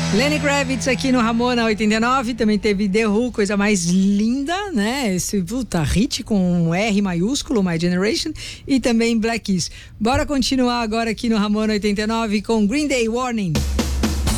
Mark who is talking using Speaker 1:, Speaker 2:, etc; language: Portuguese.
Speaker 1: Lenny Kravitz aqui no Ramona 89, também teve The Who, coisa mais linda, né? Esse hit com um R maiúsculo, My Generation, e também Black Keys. Bora continuar agora aqui no Ramona 89 com Green Day, Warning.